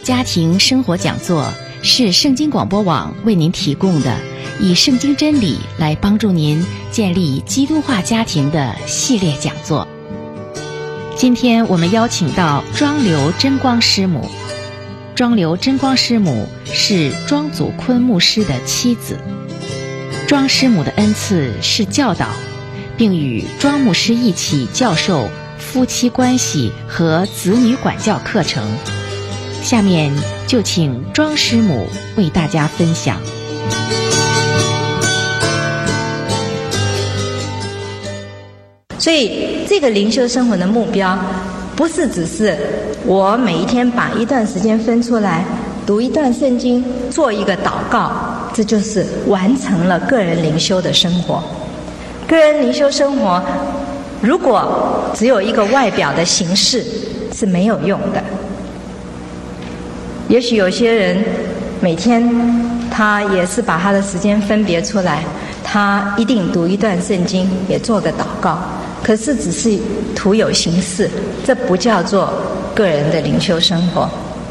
家庭生活讲座是圣经广播网为您提供的以圣经真理来帮助您建立基督化家庭的系列讲座。今天我们邀请到庄刘真光师母。庄刘真光师母是庄祖坤牧师的妻子。庄师母的恩赐是教导，并与庄牧师一起教授夫妻关系和子女管教课程。下面就请庄师母为大家分享。 所以这个灵修生活的目标不是只是我每一天把一段时间分出来读一段圣经，做一个祷告，这就是完成了个人灵修的生活。个人灵修生活如果只有一个外表的形式是没有用的。也许有些人每天他也是把他的时间分别出来，他一定读一段圣经，也做个祷告，可是只是徒有形式，这不叫做个人的灵修生活。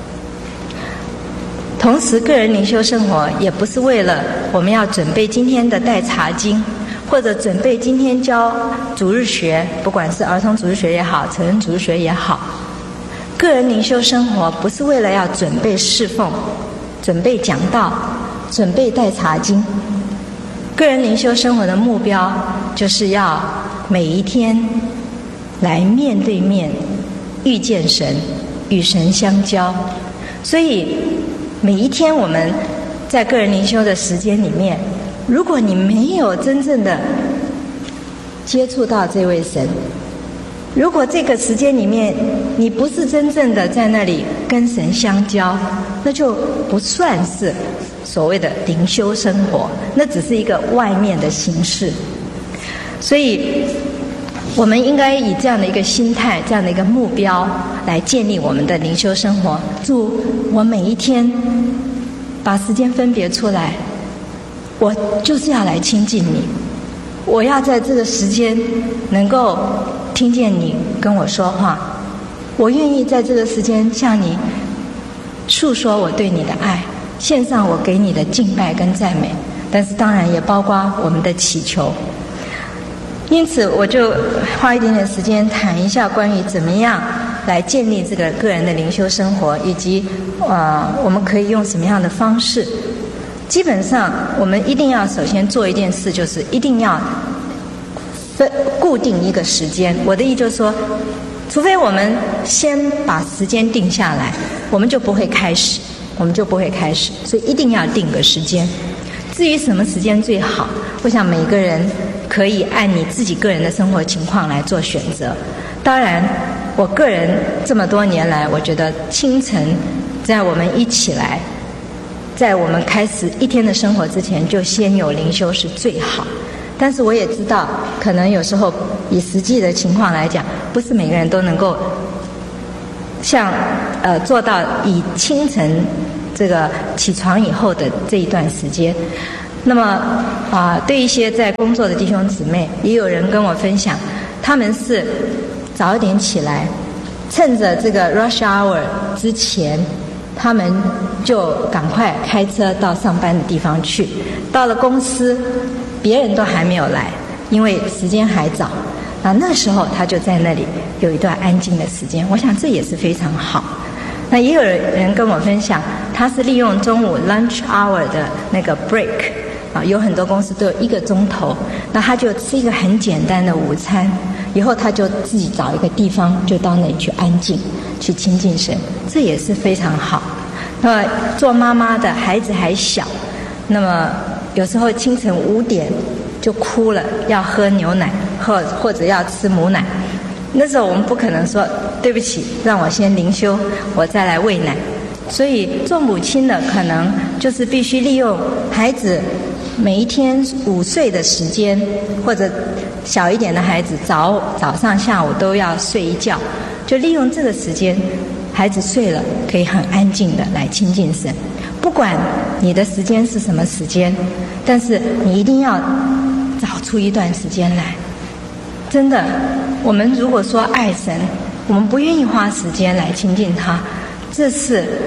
同时个人灵修生活也不是为了我们要准备今天的带查经，或者准备今天教主日学，不管是儿童主日学也好，成人主日学也好。个人灵修生活不是为了要准备侍奉，准备讲道，准备带查经。个人灵修生活的目标就是要每一天来面对面遇见神，与神相交。所以每一天我们在个人灵修的时间里面，如果你没有真正的接触到这位神，如果这个时间里面你不是真正的在那里跟神相交，那就不算是所谓的灵修生活，那只是一个外面的形式。所以我们应该以这样的一个心态，这样的一个目标来建立我们的灵修生活。祝我每一天把时间分别出来，我就是要来亲近你，我要在这个时间能够听见你跟我说话，我愿意在这个时间向你诉说我对你的爱，献上我给你的敬拜跟赞美，但是当然也包括我们的祈求。因此我就花一点点时间谈一下关于怎么样来建立这个个人的灵修生活，以及我们可以用什么样的方式。基本上我们一定要首先做一件事，就是一定要固定一个时间。我的意思就是说，除非我们先把时间定下来，我们就不会开始，所以一定要定个时间。至于什么时间最好，我想每个人可以按你自己个人的生活情况来做选择。当然我个人这么多年来，我觉得清晨在我们一起来，在我们开始一天的生活之前，就先有灵修是最好。但是我也知道，可能有时候以实际的情况来讲，不是每个人都能够像做到以清晨这个起床以后的这一段时间。那么对一些在工作的弟兄姊妹，也有人跟我分享，他们是早一点起来，趁着这个 rush hour 之前，他们就赶快开车到上班的地方去。到了公司，别人都还没有来，因为时间还早，那时候他就在那里有一段安静的时间。我想这也是非常好。那也有人跟我分享，他是利用中午 lunch hour 的那个 break，有很多公司都有1个钟头，那他就吃一个很简单的午餐，以后他就自己找一个地方，就到那里去安静，去亲近神，这也是非常好。那么做妈妈的孩子还小，那么有时候清晨5点就哭了，要喝牛奶或者要吃母奶，那时候我们不可能说对不起，让我先灵修，我再来喂奶。所以做母亲的可能就是必须利用孩子每一天午睡的时间，或者小一点的孩子早上下午都要睡一觉，就利用这个时间，孩子睡了可以很安静的来亲近神。不管你的时间是什么时间，但是你一定要找出一段时间来。真的，我们如果说爱神，我们不愿意花时间来亲近他，这是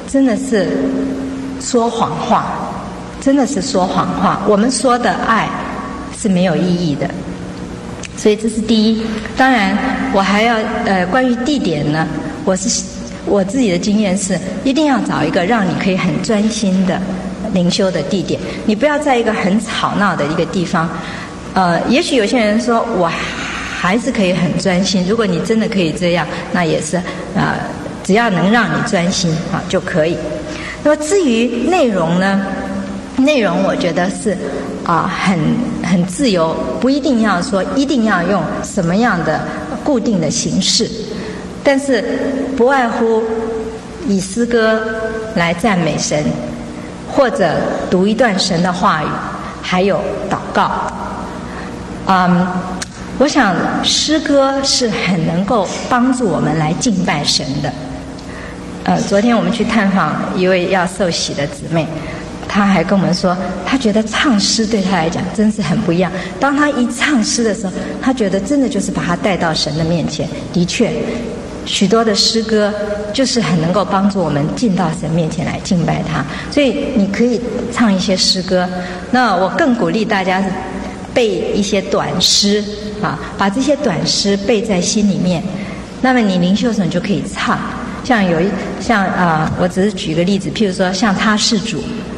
真的是说谎话，真的是说谎话。我们说的爱是没有意义的，所以这是第一。当然，我还要关于地点呢，我自己的经验是，一定要找一个让你可以很专心的灵修的地点。你不要在一个很吵闹的一个地方。也许有些人说我还是可以很专心，如果你真的可以这样，那也是只要能让你专心就可以。那么至于内容呢？内容我觉得是很自由，不一定要说一定要用什么样的固定的形式，但是不外乎以诗歌来赞美神，或者读一段神的话语，还有祷告。我想诗歌是很能够帮助我们来敬拜神的。昨天我们去探访一位要受洗的姊妹，她还跟我们说，她觉得唱诗对她来讲真是很不一样。当她一唱诗的时候，她觉得真的就是把她带到神的面前。的确，许多的诗歌就是很能够帮助我们进到神面前来敬拜他。所以你可以唱一些诗歌。那我更鼓励大家背一些短诗把这些短诗背在心里面。那么你灵修的时候你就可以唱。像我只是举个例子，譬如说像他是主，